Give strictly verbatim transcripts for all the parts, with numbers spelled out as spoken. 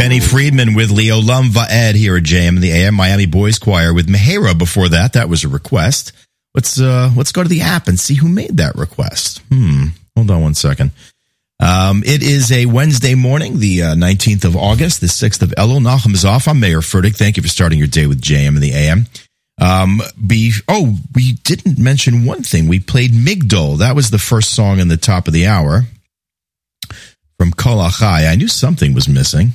Benny Friedman with Leolam Va'ed here at J M in the A M. Miami Boys Choir with Mehera before that. That was a request. Let's uh, let's go to the app and see who made that request. Hmm. Hold on one second. Um, it is a Wednesday morning, the uh, nineteenth of August, the sixth of Elul. Nachum is off. I'm Mayor Furtick. Thank you for starting your day with J M in the A M. Um, be, oh, we didn't mention one thing. We played Migdol. That was the first song in the top of the hour from Kol Achai. I knew something was missing.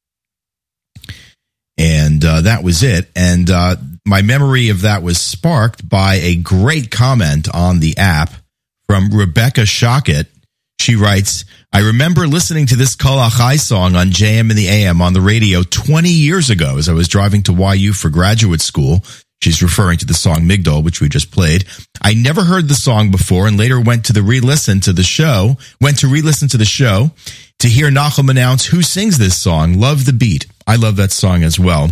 And uh, that was it. And uh, my memory of that was sparked by a great comment on the app from Rebecca Shockett. She writes, I remember listening to this Kol Achai song on J M in the A M on the radio twenty years ago as I was driving to Y U for graduate school. She's referring to the song Migdol, which we just played. I never heard the song before and later went to the re-listen to the show, went to re-listen to the show to hear Nachum announce who sings this song. Love the beat. I love that song as well.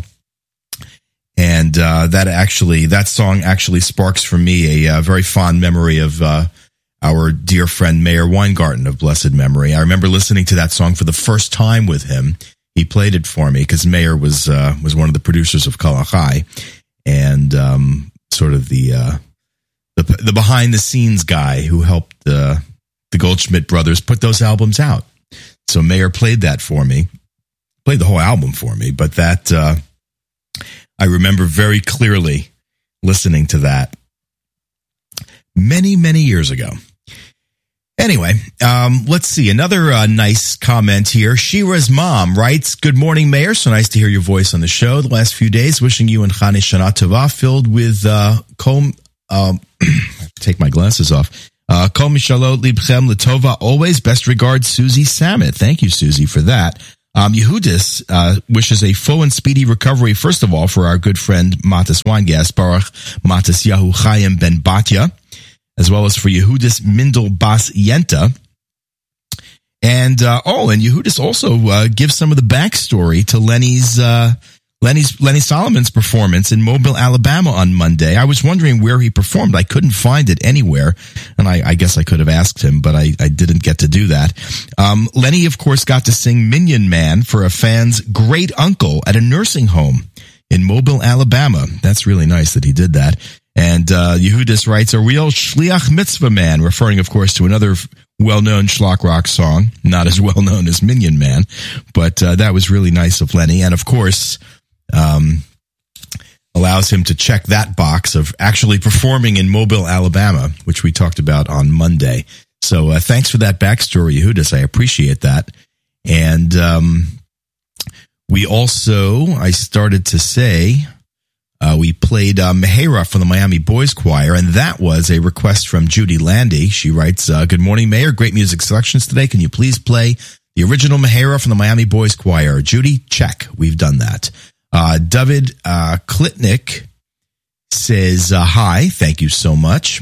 And uh, that actually, that song actually sparks for me a uh, very fond memory of uh, our dear friend Meir Weingarten of blessed memory. I remember listening to that song for the first time with him. He played it for me because Meir was uh, was one of the producers of Kol Achai. And um, sort of the, uh, the the behind the scenes guy who helped uh, the Goldschmidt brothers put those albums out. So Meir played that for me, played the whole album for me. But that uh, I remember very clearly listening to that many many years ago. Anyway, um, let's see. Another uh, nice comment here. Shira's mom writes, good morning, Mayor. So nice to hear your voice on the show the last few days. Wishing you and Chani Shana Tova filled with uh, kol, um, I have to take my glasses off. Uh, kol mishalot libchem letova. Always best regards, Susie Samet. Thank you, Susie, for that. Um, Yehudis uh, wishes a full and speedy recovery, first of all, for our good friend Matas Weingast, Baruch Matas Yahu Chaim ben Batya, as well as for Yehudis Mindel Bas Yenta. And, uh, oh, and Yehudis also uh, gives some of the backstory to Lenny's, uh, Lenny's, Lenny Solomon's performance in Mobile, Alabama on Monday. I was wondering where he performed. I couldn't find it anywhere. And I, I guess I could have asked him, but I, I didn't get to do that. Um, Lenny, of course, got to sing Minion Man for a fan's great uncle at a nursing home in Mobile, Alabama. That's really nice that he did that. And uh, Yehudis writes, a real Shliach Mitzvah man, referring, of course, to another well-known Shlock Rock song, not as well-known as Minion Man, but uh, that was really nice of Lenny. And, of course, um, allows him to check that box of actually performing in Mobile, Alabama, which we talked about on Monday. So uh, thanks for that backstory, Yehudis. I appreciate that. And um, we also, I started to say... Uh, we played uh, Mehera from the Miami Boys Choir, and that was a request from Judy Landy. She writes, uh, good morning, Mayor. Great music selections today. Can you please play the original Mehera from the Miami Boys Choir? Judy, check. We've done that. Uh, David uh, Klitnick says, uh, hi. Thank you so much.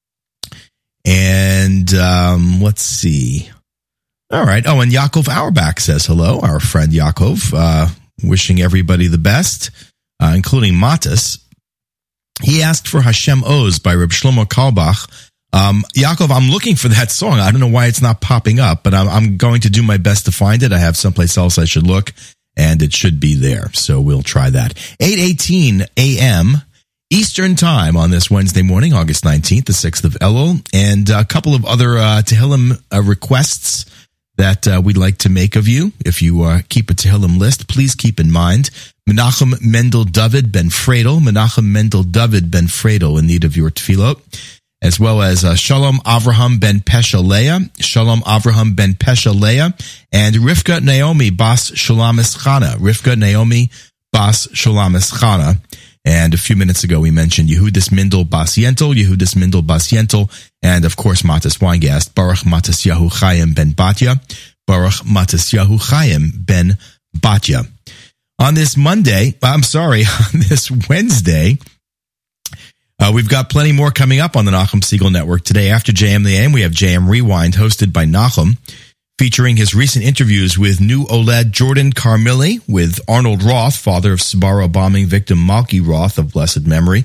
And um, let's see. All right. Oh, and Yaakov Auerbach says hello. Our friend Yaakov, uh, wishing everybody the best. Uh, including Matas. He asked for Hashem Oz by Reb Shlomo Carlebach. Um, Yaakov, I'm looking for that song. I don't know why it's not popping up, but I'm, I'm going to do my best to find it. I have someplace else I should look, and it should be there. So we'll try that. eight eighteen a.m. Eastern Time on this Wednesday morning, August nineteenth, the sixth of Elul, and a couple of other uh, Tehillim uh, requests that uh, we'd like to make of you. If you uh, keep a Tehillim list, please keep in mind Menachem Mendel David Ben Fredel, Menachem Mendel David Ben Fredel in need of your tefillot, as well as uh, Shalom Avraham Ben Pesha Leah, Shalom Avraham Ben Pesha Leah, and Rivka Naomi Bas Shulamis Chana, Rivka Naomi Bas Shulamis Chana. And a few minutes ago, we mentioned Yehudis Mindel Bas Yentel, Yehudis Mindel Bas Yentel, and of course, Matas Weingast, Baruch Matas Yahu Chaim Ben Batya, Baruch Matas Yahu Chaim Ben Batya. On this Monday, I'm sorry, on this Wednesday, uh, we've got plenty more coming up on the Nachum Segal Network today. After J M the A M, we have J M Rewind, hosted by Nachum, featuring his recent interviews with new OLED Jordan Carmilli, with Arnold Roth, father of Sbarro bombing victim Malky Roth of blessed memory,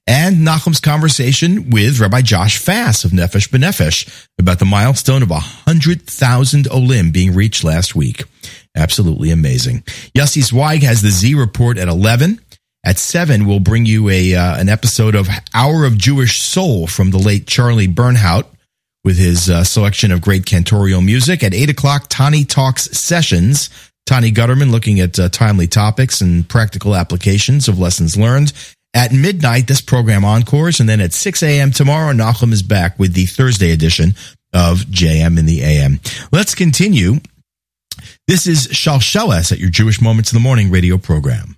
and Nachum's conversation with Rabbi Josh Fass of Nefesh B'Nefesh about the milestone of one hundred thousand Olim being reached last week. Absolutely amazing. Yossi Zweig has the Z Report at eleven. At seven, we'll bring you a uh, an episode of Hour of Jewish Soul from the late Charlie Bernhout with his uh, selection of great cantorial music. At eight o'clock, Tani Talks Sessions. Tani Gutterman looking at uh, timely topics and practical applications of lessons learned. At midnight, this program encores, and then at six a.m. tomorrow, Nachum is back with the Thursday edition of J M in the A M. Let's continue. This is Shalsheles at your Jewish Moments in the Morning radio program.